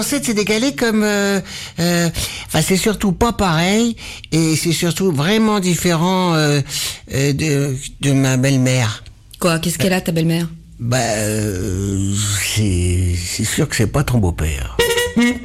ancêtres, c'est décalé comme... Enfin, c'est surtout pas pareil, et c'est surtout vraiment différent de ma belle-mère. Quoi? Qu'est-ce qu'elle a, ta belle-mère? C'est sûr que c'est pas ton beau-père.